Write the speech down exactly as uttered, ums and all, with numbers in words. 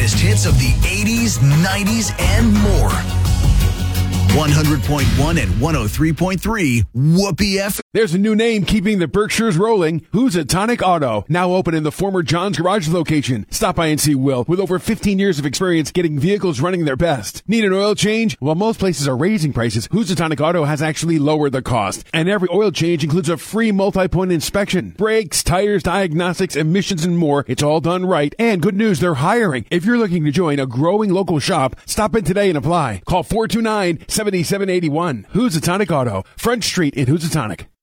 greatest hits of the eighties, nineties, and more. one hundred point one and one oh three point three Whoopee F M. There's a new name keeping the Berkshires rolling. Housatonic Auto. Now open in the former John's Garage location. Stop by and see Will, with over fifteen years of experience getting vehicles running their best. Need an oil change? While most places are raising prices, Housatonic Auto has actually lowered the cost. And every oil change includes a free multi-point inspection. Brakes, tires, diagnostics, emissions, and more. It's all done right. And good news, they're hiring. If you're looking to join a growing local shop, stop in today and apply. Call four two nine, seven seven eight one. Housatonic Auto. Front Street in Housatonic.